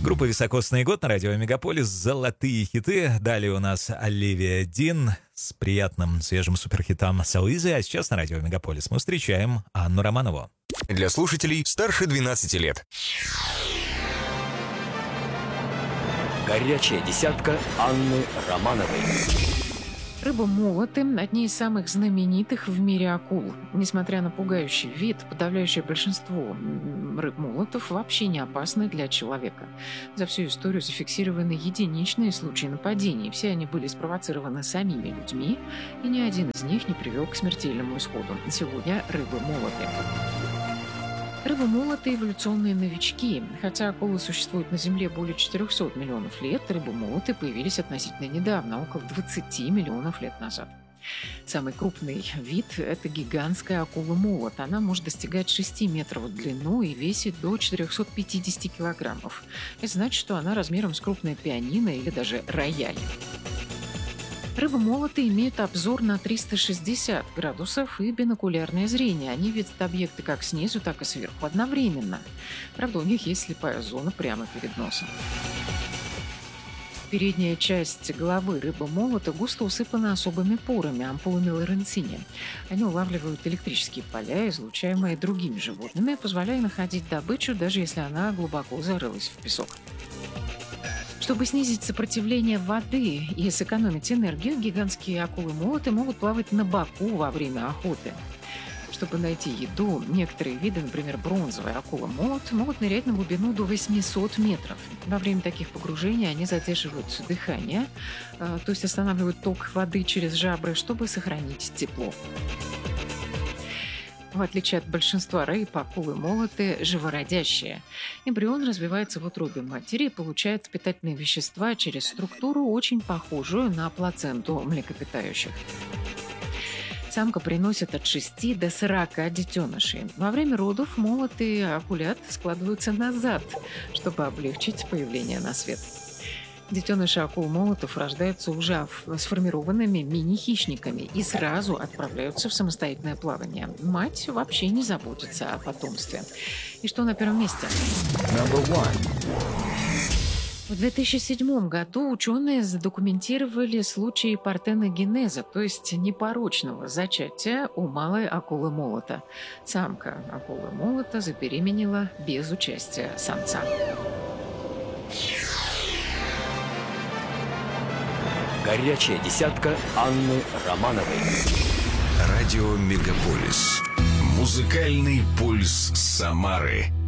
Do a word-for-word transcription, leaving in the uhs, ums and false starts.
Группа «Високосный год» на радио «Мегаполис». Золотые хиты. Далее у нас Оливия Дин с приятным свежим суперхитом «So Easy». А сейчас на радио «Мегаполис» мы встречаем Анну Романову. Для слушателей старше двенадцати лет. Горячая десятка Анны Романовой. Рыба-молоты – одни из самых знаменитых в мире акул. Несмотря на пугающий вид, подавляющее большинство рыб-молотов вообще не опасны для человека. За всю историю зафиксированы единичные случаи нападений. Все они были спровоцированы самими людьми, и ни один из них не привел к смертельному исходу. Сегодня рыбы-молоты. Рыбы-молоты – эволюционные новички. Хотя акулы существуют на Земле более четырехсот миллионов лет, рыбы-молоты появились относительно недавно, около двадцати миллионов лет назад. Самый крупный вид – это гигантская акула-молот. Она может достигать шести метров в длину и весит до четырехсот пятидесяти килограммов. Это значит, что она размером с крупное пианино или даже рояль. Рыбы-молоты имеют обзор на триста шестьдесят градусов и бинокулярное зрение. Они видят объекты как снизу, так и сверху одновременно. Правда, у них есть слепая зона прямо перед носом. Передняя часть головы рыбы-молота густо усыпана особыми порами, ампулами Лоренцини. Они улавливают электрические поля, излучаемые другими животными, позволяя находить добычу, даже если она глубоко зарылась в песок. Чтобы снизить сопротивление воды и сэкономить энергию, гигантские акулы-молоты могут плавать на боку во время охоты. Чтобы найти еду, некоторые виды, например, бронзовая акула-молот, могут нырять на глубину до восьмисот метров. Во время таких погружений они задерживают дыхание, то есть останавливают ток воды через жабры, чтобы сохранить тепло. В отличие от большинства рыб, акулы-молоты живородящие. Эмбрион развивается в утробе матери и получает питательные вещества через структуру, очень похожую на плаценту млекопитающих. Самка приносит от шести до сорока детенышей. Во время родов молоты акулят складываются назад, чтобы облегчить появление на свет. Детеныши акул-молотов рождаются уже сформированными мини-хищниками и сразу отправляются в самостоятельное плавание. Мать вообще не заботится о потомстве. И что на первом месте? В две тысячи седьмом году ученые задокументировали случаи партеногенеза, то есть непорочного зачатия у малой акулы-молота. Самка акулы-молота забеременела без участия самца. Горячая десятка Анны Романовой. Радио «Мегаполис». Музыкальный пульс Самары.